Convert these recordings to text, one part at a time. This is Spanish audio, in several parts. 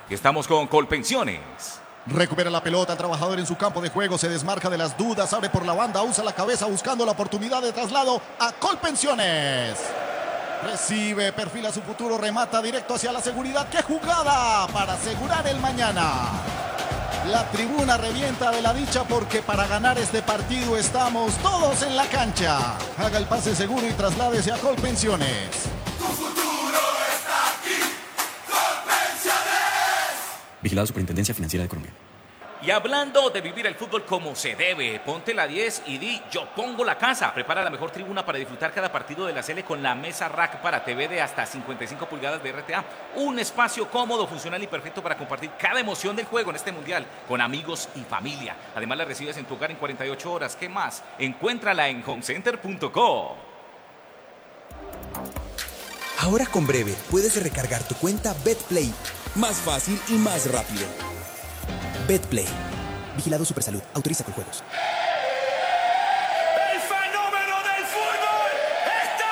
Estamos con Colpensiones. Recupera la pelota, el trabajador en su campo de juego, se desmarca de las dudas, abre por la banda, usa la cabeza buscando la oportunidad de traslado a Colpensiones. Recibe, perfila su futuro, remata directo hacia la seguridad. ¡Qué jugada para asegurar el mañana! La tribuna revienta de la dicha porque para ganar este partido estamos todos en la cancha. Haga el pase seguro y trasládese a Colpensiones. Tu futuro está aquí, Colpensiones. Vigilado Superintendencia Financiera de Colombia. Y hablando de vivir el fútbol como se debe, ponte la 10 y di yo pongo la casa. Prepara la mejor tribuna para disfrutar cada partido de la Sele con la mesa rack para TV de hasta 55 pulgadas de RTA. Un espacio cómodo, funcional y perfecto para compartir cada emoción del juego en este mundial con amigos y familia. Además la recibes en tu hogar en 48 horas. ¿Qué más? Encuéntrala en homecenter.co. Ahora con Breve puedes recargar tu cuenta BetPlay más fácil y más rápido. BetPlay. Vigilado Supersalud. Autoriza con juegos. El fenómeno del fútbol está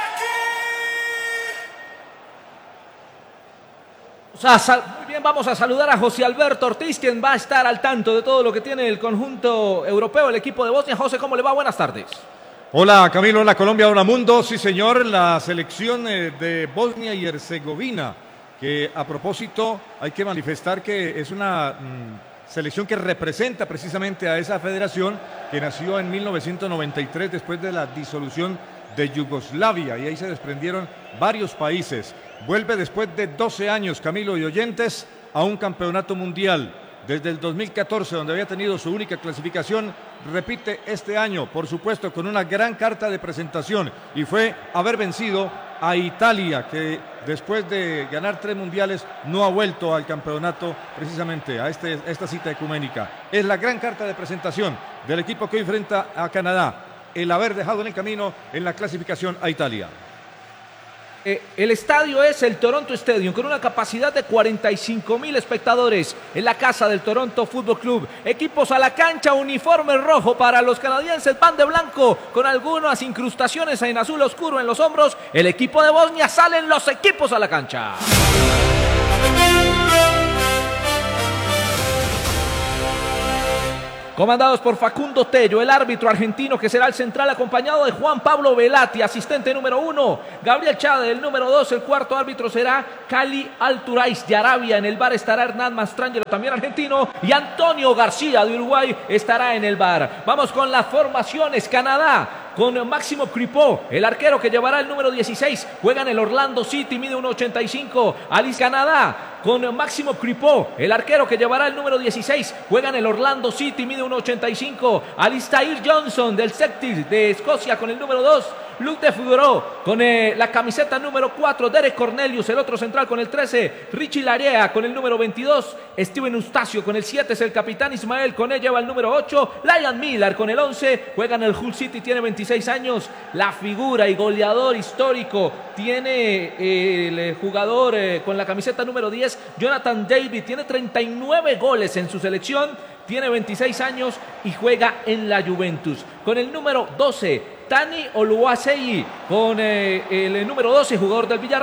aquí. Muy bien, vamos a saludar a José Alberto Ortiz, quien va a estar al tanto de todo lo que tiene el conjunto europeo, el equipo de Bosnia. José, ¿cómo le va? Buenas tardes. Hola Camilo, hola Colombia, hola mundo. Sí señor, la selección de Bosnia y Herzegovina, que a propósito hay que manifestar que es una selección que representa precisamente a esa federación que nació en 1993 después de la disolución de Yugoslavia, y ahí se desprendieron varios países. Vuelve después de 12 años, Camilo y oyentes, a un campeonato mundial. Desde el 2014, donde había tenido su única clasificación, repite este año, por supuesto, con una gran carta de presentación, y fue haber vencido a Italia, que después de ganar 3 mundiales no ha vuelto al campeonato, precisamente a esta cita ecuménica. Es la gran carta de presentación del equipo que hoy enfrenta a Canadá, el haber dejado en el camino en la clasificación a Italia. El estadio es el Toronto Stadium, con una capacidad de 45,000 espectadores en la casa del Toronto Football Club. Equipos a la cancha, uniforme rojo para los canadienses, van de blanco con algunas incrustaciones en azul oscuro en los hombros. El equipo de Bosnia, salen los equipos a la cancha. Comandados por Facundo Tello, el árbitro argentino que será el central, acompañado de Juan Pablo Velati, asistente número 1, Gabriel Chade, el número 2, el cuarto árbitro será Cali Alturais de Arabia, en el bar estará Hernán Mastrangelo, también argentino, y Antonio García de Uruguay estará en el bar. Vamos con las formaciones. Canadá con Máximo Crepeau, el arquero que llevará el número 16, juega en el Orlando City, mide 1.85. Alice Canadá con Máximo Crepeau, el arquero que llevará el número 16, juega en el Orlando City, mide 1.85. Alistair Johnson del Celtic de Escocia con el número 2. Luke de Figueroa con la camiseta número 4, Derek Cornelius, el otro central con el 13, Richie Larea con el número 22, Steven Eustacio con el 7, es el capitán. Ismael Koné lleva el número 8, Liam Miller con el 11, juega en el Hull City, tiene 26 años, la figura y goleador histórico tiene el jugador con la camiseta número 10, Jonathan David, tiene 39 goles en su selección, tiene 26 años y juega en la Juventus. Con el número 12, Tani Oluwaseyi, con el número 12, jugador del Villarreal.